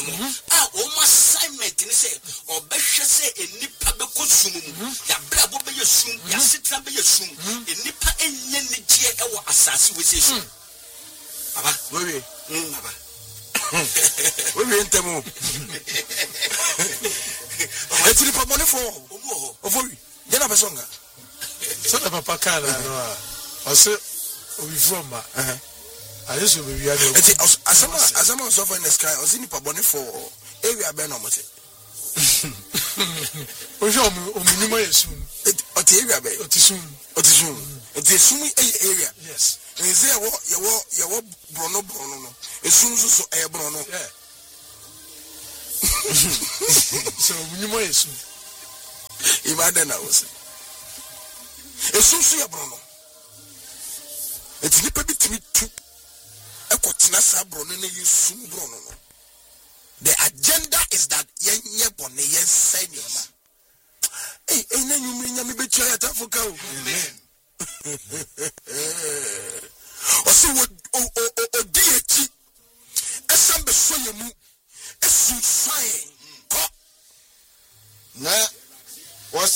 no o assignment ni say obehwe say enipa be kosum mu ya brabo be yesum ya setra be yesum enipa enye ne gie e wo asase we say baba we baba we entemo etiri pa money for ovowi jena besonga so na papa kana no ose obi from I just will be asama so for in the sky osini pa money for area be no mote ojo omunima yesu oti area be otisum area yes nze yawo brono no esum so brono so omunima yesu ibada na wose esum so brono etini pa bitimi tu ekotina sa brono na yesum brono no. The agenda is that yenye bone yen senior. Hey, na nyumi be try at Africa. Amen. Osi o DH esam be so yemu esu fine ko na